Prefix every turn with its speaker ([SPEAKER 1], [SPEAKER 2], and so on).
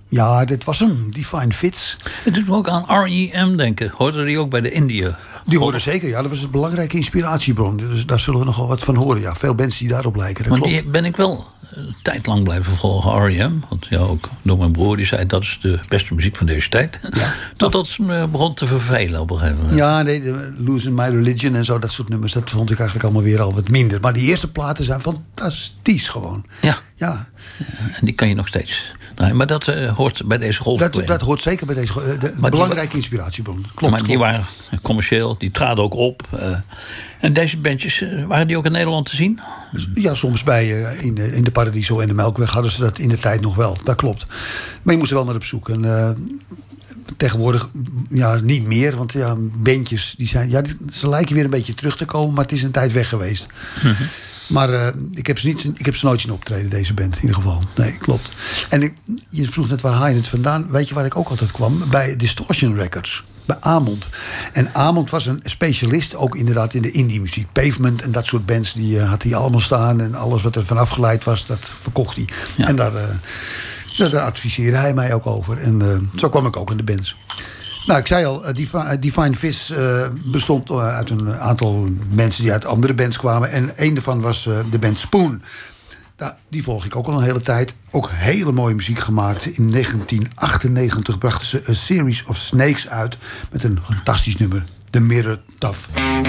[SPEAKER 1] Ja, dit was hem, Divine Fits.
[SPEAKER 2] Het doet me ook aan R.E.M. denken. Hoorde die ook bij de India?
[SPEAKER 1] Die hoorden zeker, ja. Dat was een belangrijke inspiratiebron. Dus daar zullen we nog wel wat van horen. Ja, veel bands die daarop lijken, dat
[SPEAKER 2] maar
[SPEAKER 1] klopt.
[SPEAKER 2] die ben ik wel een tijd lang blijven volgen, R.E.M. Want ja, ook door mijn broer, die zei dat is de beste muziek van deze tijd. Ja. Totdat ze me begon te vervelen op een gegeven moment.
[SPEAKER 1] Ja, nee, Losing My Religion en zo, dat soort nummers, dat vond ik eigenlijk allemaal weer al wat minder. Maar die eerste platen zijn fantastisch gewoon. Ja.
[SPEAKER 2] En die kan je nog steeds draaien. Maar dat hoort bij deze golfbeweging.
[SPEAKER 1] Dat hoort zeker bij deze belangrijke inspiratiebron. Klopt.
[SPEAKER 2] Maar die waren commercieel, die traden ook op. En deze bandjes, waren die ook in Nederland te zien?
[SPEAKER 1] Ja, soms in de Paradiso en de Melkweg hadden ze dat in de tijd nog wel. Dat klopt. Maar je moest er wel naar op zoek. En tegenwoordig niet meer. Want bandjes, ze lijken weer een beetje terug te komen. Maar het is een tijd weg geweest. Mm-hmm. Maar ik heb ze nooit zien optreden, deze band in ieder geval. Nee, klopt. En je vroeg net waar haal je het vandaan. Weet je waar ik ook altijd kwam? Bij Distortion Records. Bij Amond. En Amond was een specialist ook inderdaad in de indie muziek. Pavement en dat soort bands, die had hij allemaal staan. En alles wat er van afgeleid was, dat verkocht hij. Ja. En daar adviseerde hij mij ook over. En zo kwam ik ook in de bands. Nou, ik zei al, Divine Fits bestond uit een aantal mensen die uit andere bands kwamen. En een daarvan was de band Spoon. Nou, die volg ik ook al een hele tijd. Ook hele mooie muziek gemaakt. In 1998 brachten ze A Series of Snakes uit met een fantastisch nummer. The Mirror Tough.